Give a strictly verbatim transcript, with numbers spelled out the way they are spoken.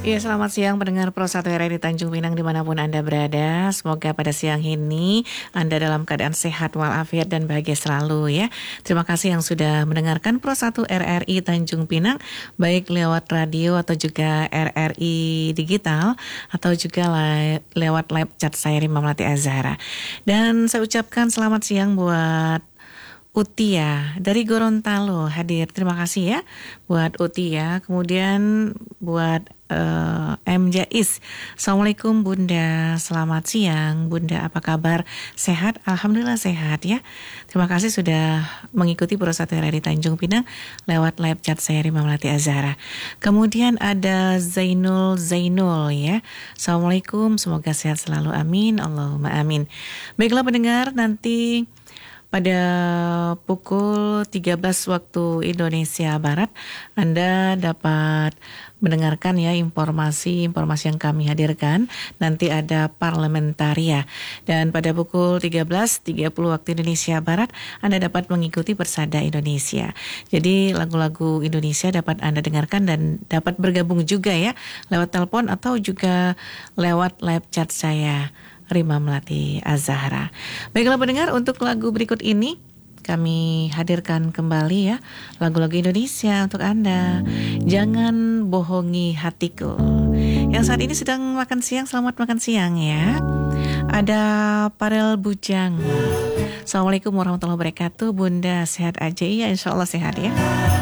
Iya, selamat siang pendengar Pro satu R R I Tanjung Pinang dimanapun Anda berada. Semoga pada siang ini Anda dalam keadaan sehat walafiat dan bahagia selalu ya. Terima kasih yang sudah mendengarkan Pro satu R R I Tanjung Pinang, baik lewat radio atau juga R R I digital atau juga le- lewat live chat saya Rima Melati Azhara. Dan saya ucapkan selamat siang buat Utia dari Gorontalo hadir. Terima kasih ya buat Utia. Kemudian buat uh, M Jais. Assalamualaikum Bunda. Selamat siang Bunda. Apa kabar? Sehat? Alhamdulillah sehat ya. Terima kasih sudah mengikuti Pro satu R R I Tanjung Pinang lewat live chat saya Rima Melati Azhara. Kemudian ada Zainul Zainul ya. Assalamualaikum. Semoga sehat selalu. Amin. Allahumma amin. Baiklah pendengar, nanti pada pukul tiga belas waktu Indonesia Barat, Anda dapat mendengarkan ya informasi-informasi yang kami hadirkan. Nanti ada Parlamentaria. Dan pada pukul tiga belas tiga puluh waktu Indonesia Barat, Anda dapat mengikuti Persada Indonesia. Jadi lagu-lagu Indonesia dapat Anda dengarkan dan dapat bergabung juga ya lewat telepon atau juga lewat live chat saya Rima Melati Azhara. Baiklah pendengar, untuk lagu berikut ini kami hadirkan kembali ya lagu-lagu Indonesia untuk Anda. Jangan bohongi hatiku. Yang saat ini sedang makan siang, selamat makan siang ya. Ada Parel Bujang. Assalamualaikum warahmatullahi wabarakatuh. Bunda sehat aja? Iya, insya Allah sehat ya.